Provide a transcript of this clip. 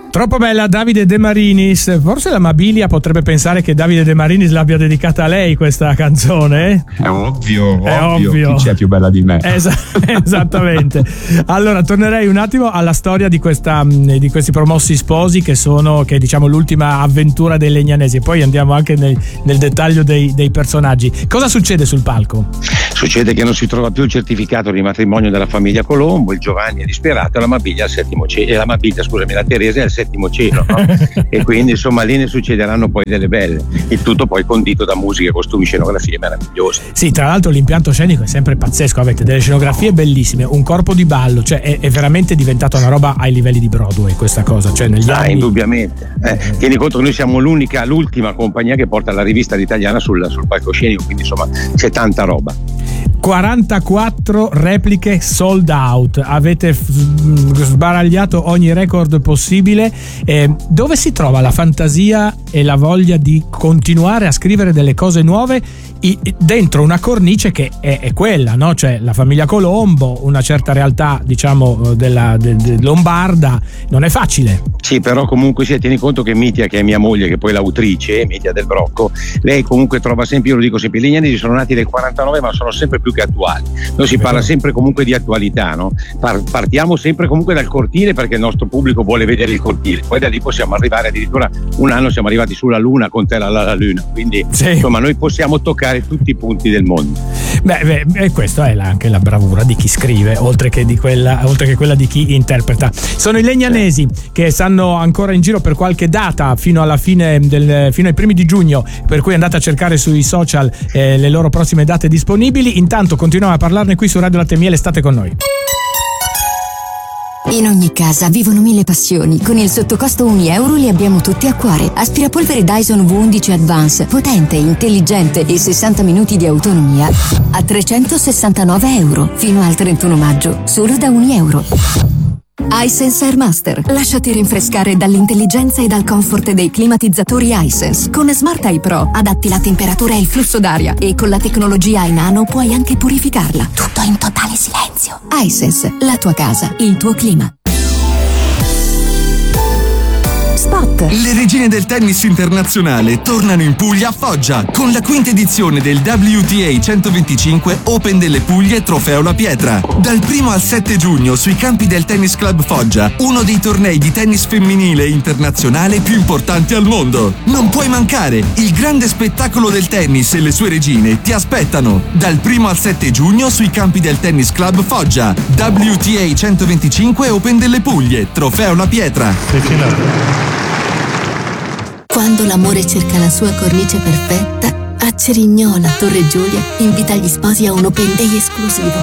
Troppo bella Davide De Marinis. Forse la Mabilia potrebbe pensare che Davide De Marinis l'abbia dedicata a lei questa canzone. È ovvio. Chi c'è più bella di me? Esattamente. Allora tornerei un attimo alla storia di questi promossi sposi che è diciamo l'ultima avventura dei Legnanesi, poi andiamo anche nel dettaglio dei personaggi. Cosa succede sul palco? Succede che non si trova più il certificato di matrimonio della famiglia Colombo, il Giovanni è disperato e la Mabilia al settimo cielo, la Teresa è al settimo cielo, no? E quindi insomma lì ne succederanno poi delle belle, il tutto poi condito da musica, costumi, scenografie meravigliose. Sì, tra l'altro l'impianto scenico è sempre pazzesco, avete delle scenografie bellissime, un corpo di ballo, cioè è veramente diventata una roba ai livelli di Broadway questa cosa, cioè negli anni... Indubbiamente, tieni conto che noi siamo l'ultima compagnia che porta la rivista all'italiana sul palcoscenico, quindi insomma c'è tanta roba. 44 repliche sold out, avete sbaragliato ogni record possibile. Dove si trova la fantasia e la voglia di continuare a scrivere delle cose nuove dentro una cornice che è quella, no? Cioè la famiglia Colombo, una certa realtà diciamo della lombarda, non è facile. Sì, però comunque tieni conto che Mitia, che è mia moglie, che poi è l'autrice, Mitia del Brocco, lei comunque trova sempre, io lo dico sempre, i Legnanesi sono nati nel 49 ma sono sempre più che attuali. Noi si parla sempre comunque di attualità, no? Partiamo sempre comunque dal cortile perché il nostro pubblico vuole vedere il cortile, poi da lì possiamo arrivare, addirittura un anno siamo arrivati sulla Luna con te la Luna, quindi sì. Insomma noi possiamo toccare tutti i punti del mondo. E questa è anche la bravura di chi scrive, oltre che quella di chi interpreta. Sono i Legnanesi che stanno ancora in giro per qualche data fino alla fine fino ai primi di giugno, per cui andate a cercare sui social le loro prossime date disponibili. Intanto continuiamo a parlarne qui su Radio Latte e Miele, state con noi. In ogni casa vivono 1000 passioni. Con il sottocosto €1 li abbiamo tutti a cuore. Aspirapolvere Dyson V11 Advance, potente, intelligente e 60 minuti di autonomia a €369 fino al 31 maggio, solo da €1. iSense Air Master. Lasciati rinfrescare dall'intelligenza e dal comfort dei climatizzatori iSense. Con Smart Eye Pro adatti la temperatura e il flusso d'aria e con la tecnologia iNano puoi anche purificarla. Tutto in totale silenzio. iSense, la tua casa, il tuo clima. Spot. Le regine del tennis internazionale tornano in Puglia a Foggia con la quinta edizione del WTA 125 Open delle Puglie Trofeo La Pietra. Dal 1 al 7 giugno sui campi del Tennis Club Foggia, uno dei tornei di tennis femminile internazionale più importanti al mondo. Non puoi mancare, il grande spettacolo del tennis e le sue regine ti aspettano. Dal 1 al 7 giugno sui campi del Tennis Club Foggia, WTA 125 Open delle Puglie Trofeo La Pietra. Quando l'amore cerca la sua cornice perfetta, a Cerignola, Torre Giulia, invita gli sposi a un Open Day esclusivo.